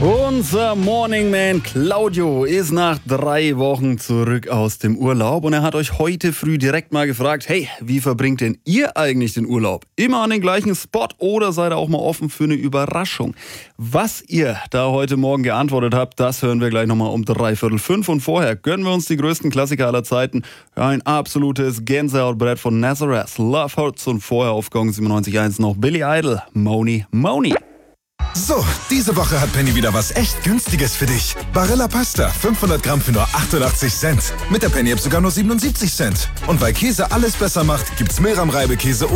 Unser Morning Man Claudio ist nach 3 Wochen zurück aus dem Urlaub und er hat euch heute früh direkt mal gefragt, hey, wie verbringt denn ihr eigentlich den Urlaub? Immer an den gleichen Spot oder seid ihr auch mal offen für eine Überraschung? Was ihr da heute Morgen geantwortet habt, das hören wir gleich nochmal um 4:45 und vorher gönnen wir uns die größten Klassiker aller Zeiten. Ein absolutes Gänsehautbrett von Nazareth, Love Hurts und vorher auf Gong 97.1 noch Billy Idol, Moni Moni. So, diese Woche hat Penny wieder was echt Günstiges für dich. Barilla Pasta, 500 Gramm für nur 88 Cent. Mit der Penny-App sogar nur 77 Cent. Und weil Käse alles besser macht, gibt's Milram Reibekäse